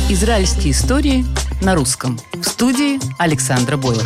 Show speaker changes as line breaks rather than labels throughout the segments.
Израильские истории на русском. В студии Александра Бойлер.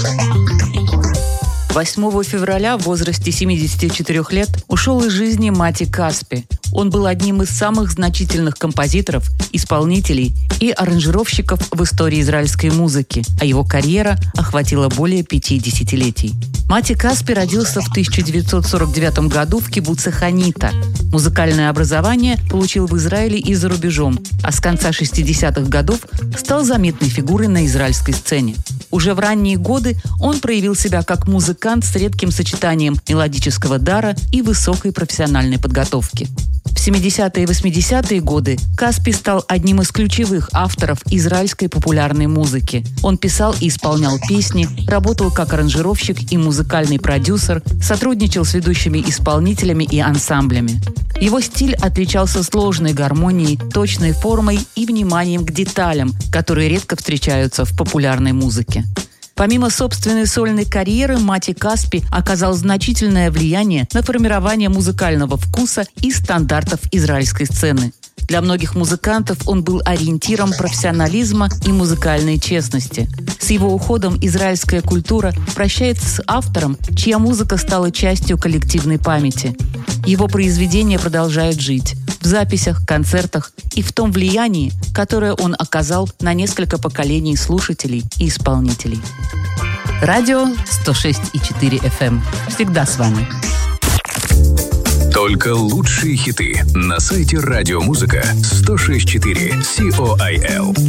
8 февраля в возрасте 74 лет ушел из жизни Мати Каспи. Он был одним из самых значительных композиторов, исполнителей и аранжировщиков в истории израильской музыки, а его карьера охватила более 5 десятилетий. Мати Каспи родился в 1949 году в кибуце Ханита. Музыкальное образование получил в Израиле и за рубежом, а с конца 60-х годов стал заметной фигурой на израильской сцене. Уже в ранние годы он проявил себя как музыкант с редким сочетанием мелодического дара и высокой профессиональной подготовки. В 70-е и 80-е годы Каспи стал одним из ключевых авторов израильской популярной музыки. Он писал и исполнял песни, работал как аранжировщик и музыкальный продюсер, сотрудничал с ведущими исполнителями и ансамблями. Его стиль отличался сложной гармонией, точной формой и вниманием к деталям, которые редко встречаются в популярной музыке. Помимо собственной сольной карьеры, Мати Каспи оказал значительное влияние на формирование музыкального вкуса и стандартов израильской сцены. Для многих музыкантов он был ориентиром профессионализма и музыкальной честности. С его уходом израильская культура прощается с автором, чья музыка стала частью коллективной памяти. Его произведения продолжают жить в записях, концертах и в том влиянии, которое он оказал на несколько поколений слушателей и исполнителей. Радио 106,4 FM. Всегда с вами.
Только лучшие хиты на сайте радиомузыка 106.4 COIL.